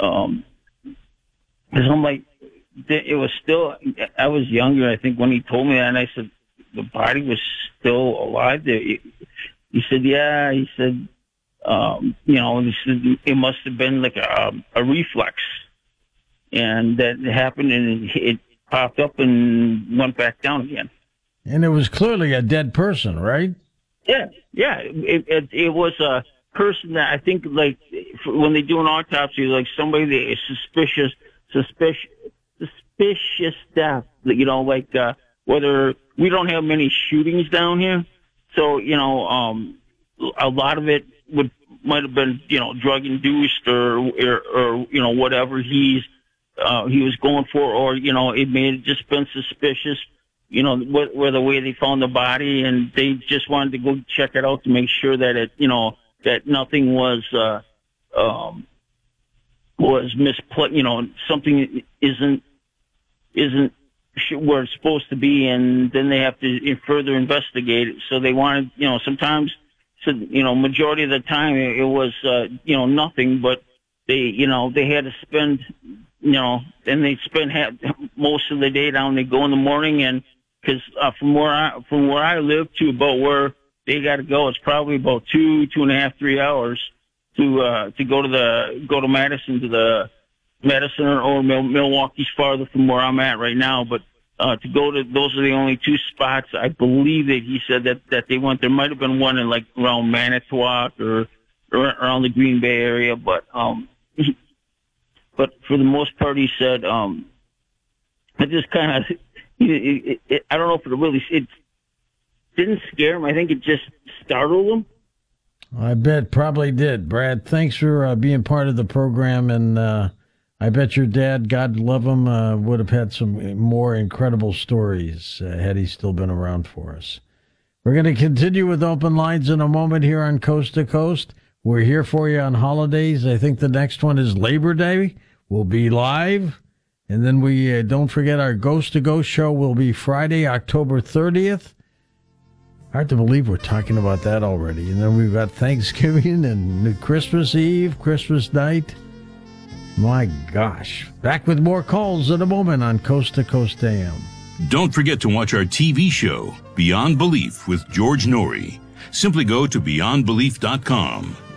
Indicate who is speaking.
Speaker 1: because I'm like, it was still, I was younger, I think, when he told me that, and I said, the body was still alive there. He said, yeah, he said, he said it must have been like a reflex. And that happened, and it popped up and went back down again.
Speaker 2: And it was clearly a dead person, right?
Speaker 1: Yeah. It was a person that I think, like, when they do an autopsy, like somebody that is suspicious death. Like whether we don't have many shootings down here, so a lot of it might have been drug induced or whatever he was going for, or it may have just been suspicious. Where the way they found the body, and they just wanted to go check it out to make sure that that nothing was misplaced. Something isn't where it's supposed to be, and then they have to further investigate it. So they wanted, sometimes, majority of the time it was, nothing, but they had to spend, and they spend most of the day down. They go in the morning, and because from where I live to about where they got to go, it's probably about 2.5, 3 hours to go to Madison, to the Madison or Milwaukee's farther from where I'm at right now, but to go to, those are the only two spots I believe that he said that they went. There might have been one in like around Manitowoc or around the Green Bay area, but for the most part, he said it just kind of, I don't know if it didn't scare him. I think it just startled him.
Speaker 2: I bet probably did. Brad, thanks for being part of the program, and I bet your dad, God love him, would have had some more incredible stories had he still been around for us. We're going to continue with open lines in a moment here on Coast to Coast. We're here for you on holidays. I think the next one is Labor Day. We'll be live. And then we don't forget our Ghost to Ghost show will be Friday, October 30th. Hard to believe we're talking about that already. And then we've got Thanksgiving and Christmas Eve, Christmas night. My gosh. Back with more calls in a moment on Coast to Coast AM.
Speaker 3: Don't forget to watch our TV show, Beyond Belief with George Norrie. Simply go to beyondbelief.com.